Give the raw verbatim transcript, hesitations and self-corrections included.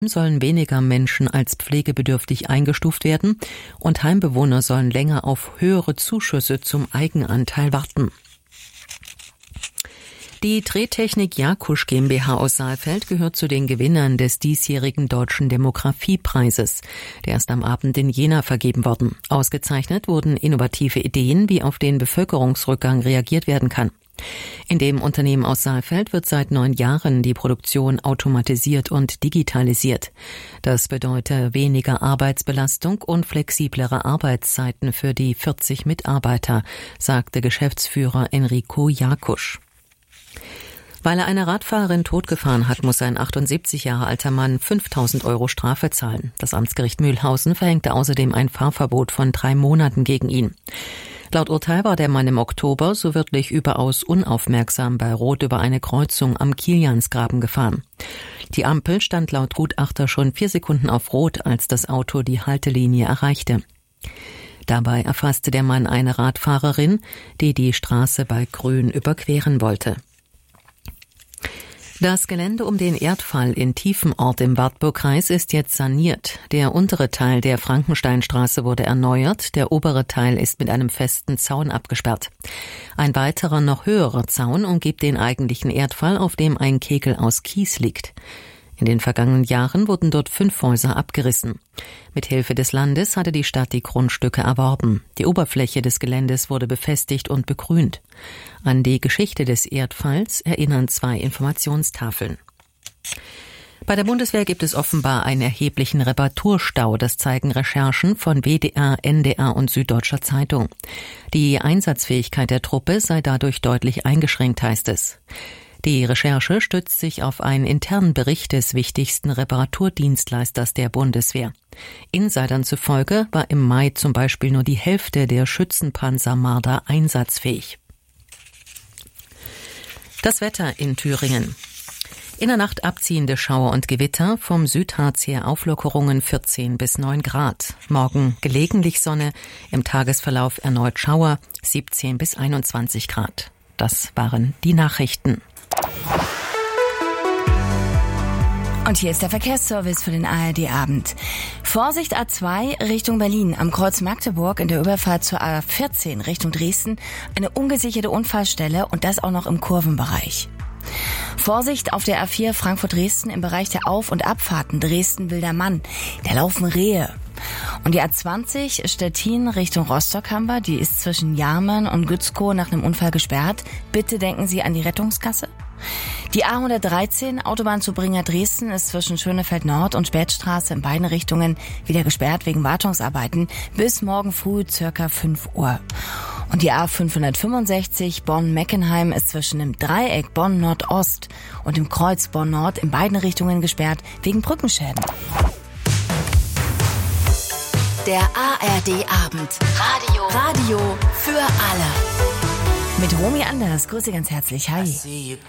sollen weniger Menschen als pflegebedürftig eingestuft werden und Heimbewohner sollen länger auf höhere Zuschüsse zum Eigenanteil warten. Die Drehtechnik Jakusch GmbH aus Saalfeld gehört zu den Gewinnern des diesjährigen Deutschen Demografiepreises. Der ist am Abend in Jena vergeben worden. Ausgezeichnet wurden innovative Ideen, wie auf den Bevölkerungsrückgang reagiert werden kann. In dem Unternehmen aus Saalfeld wird seit neun Jahren die Produktion automatisiert und digitalisiert. Das bedeutet weniger Arbeitsbelastung und flexiblere Arbeitszeiten für die vierzig Mitarbeiter, sagte Geschäftsführer Enrico Jakusch. Weil er eine Radfahrerin totgefahren hat, muss ein achtundsiebzig Jahre alter Mann fünftausend Euro Strafe zahlen. Das Amtsgericht Mühlhausen verhängte außerdem ein Fahrverbot von drei Monaten gegen ihn. Laut Urteil war der Mann im Oktober so wörtlich überaus unaufmerksam bei Rot über eine Kreuzung am Kiliansgraben gefahren. Die Ampel stand laut Gutachter schon vier Sekunden auf Rot, als das Auto die Haltelinie erreichte. Dabei erfasste der Mann eine Radfahrerin, die die Straße bei Grün überqueren wollte. Das Gelände um den Erdfall in Tiefenort im Wartburgkreis ist jetzt saniert. Der untere Teil der Frankensteinstraße wurde erneuert, der obere Teil ist mit einem festen Zaun abgesperrt. Ein weiterer, noch höherer Zaun umgibt den eigentlichen Erdfall, auf dem ein Kegel aus Kies liegt. In den vergangenen Jahren wurden dort fünf Häuser abgerissen. Mit Hilfe des Landes hatte die Stadt die Grundstücke erworben. Die Oberfläche des Geländes wurde befestigt und begrünt. An die Geschichte des Erdfalls erinnern zwei Informationstafeln. Bei der Bundeswehr gibt es offenbar einen erheblichen Reparaturstau. Das zeigen Recherchen von W D R, N D R und Süddeutscher Zeitung. Die Einsatzfähigkeit der Truppe sei dadurch deutlich eingeschränkt, heißt es. Die Recherche stützt sich auf einen internen Bericht des wichtigsten Reparaturdienstleisters der Bundeswehr. Insidern zufolge war im Mai zum Beispiel nur die Hälfte der Schützenpanzer Marder einsatzfähig. Das Wetter in Thüringen. In der Nacht abziehende Schauer und Gewitter, vom Südharz her Auflockerungen vierzehn bis neun Grad. Morgen gelegentlich Sonne, im Tagesverlauf erneut Schauer, siebzehn bis einundzwanzig Grad. Das waren die Nachrichten. Und hier ist der Verkehrsservice für den A R D-Abend. Vorsicht A zwei Richtung Berlin. Am Kreuz Magdeburg in der Überfahrt zur A vierzehn Richtung Dresden eine ungesicherte Unfallstelle und das auch noch im Kurvenbereich. Vorsicht auf der A vier Frankfurt-Dresden im Bereich der Auf- und Abfahrten Dresden-Wildermann. Da laufen Rehe. Und die A zwanzig Stettin Richtung Rostock haben wir. Die ist zwischen Jarmen und Gützkow nach einem Unfall gesperrt. Bitte denken Sie an die Rettungskasse. Die A hundertdreizehn Autobahn zu Bringer Dresden ist zwischen Schönefeld Nord und Spätstraße in beiden Richtungen wieder gesperrt wegen Wartungsarbeiten bis morgen früh circa fünf Uhr. Und die A fünfhundertfünfundsechzig Bonn-Meckenheim ist zwischen dem Dreieck Bonn-Nordost und dem Kreuz Bonn-Nord in beiden Richtungen gesperrt wegen Brückenschäden. Der A R D-Abend. Radio. Radio für alle. Mit Romy Anders. Grüße ganz herzlich. Hi.